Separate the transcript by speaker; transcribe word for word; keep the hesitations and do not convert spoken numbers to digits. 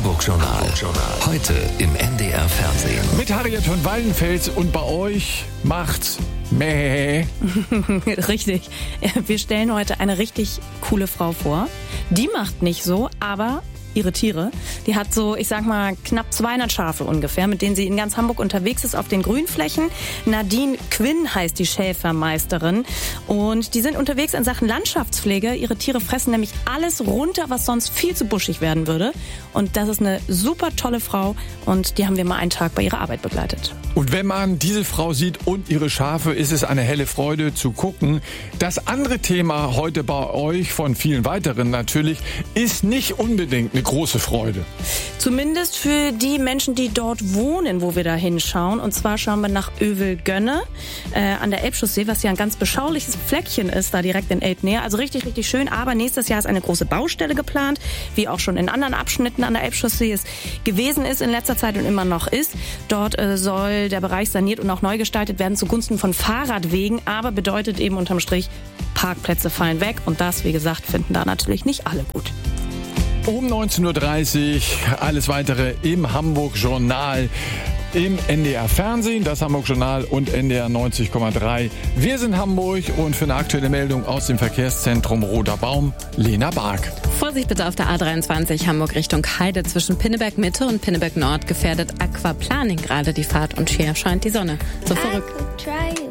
Speaker 1: Hamburg-Journal. Heute im N D R Fernsehen.
Speaker 2: Mit Harriet von Waldenfels und bei euch macht's Mäh.
Speaker 3: Richtig. Wir stellen heute eine richtig coole Frau vor. Die macht nicht so, aber ihre Tiere. Die hat so, ich sag mal, knapp zweihundert Schafe ungefähr, mit denen sie in ganz Hamburg unterwegs ist auf den Grünflächen. Nadine Quinn heißt die Schäfermeisterin. Und die sind unterwegs in Sachen Landschaftspflege. Ihre Tiere fressen nämlich alles runter, was sonst viel zu buschig werden würde. Und das ist eine super tolle Frau. Und die haben wir mal einen Tag bei ihrer Arbeit begleitet.
Speaker 2: Und wenn man diese Frau sieht und ihre Schafe, ist es eine helle Freude zu gucken. Das andere Thema heute bei euch, von vielen weiteren natürlich, ist nicht unbedingt eine große Freude.
Speaker 3: Zumindest für die Menschen, die dort wohnen, wo wir da hinschauen. Und zwar schauen wir nach Övelgönne äh, an der Elbchaussee, was ja ein ganz beschauliches Fleckchen ist, da direkt in Elbnähe. Also richtig, richtig schön. Aber nächstes Jahr ist eine große Baustelle geplant, wie auch schon in anderen Abschnitten an der Elbchaussee es gewesen ist in letzter Zeit und immer noch ist. Dort äh, soll der Bereich saniert und auch neu gestaltet werden zugunsten von Fahrradwegen. Aber bedeutet eben unterm Strich, Parkplätze fallen weg. Und das, wie gesagt, finden da natürlich nicht alle gut.
Speaker 2: Um neunzehn Uhr dreißig, alles weitere im Hamburg-Journal, im N D R Fernsehen, das Hamburg-Journal und N D R neunzig Komma drei. Wir sind Hamburg und für eine aktuelle Meldung aus dem Verkehrszentrum Roter Baum, Lena Bark.
Speaker 4: Vorsicht bitte auf der A dreiundzwanzig Hamburg Richtung Heide zwischen Pinneberg Mitte und Pinneberg Nord gefährdet Aquaplaning gerade die Fahrt und hier scheint die Sonne. So verrückt.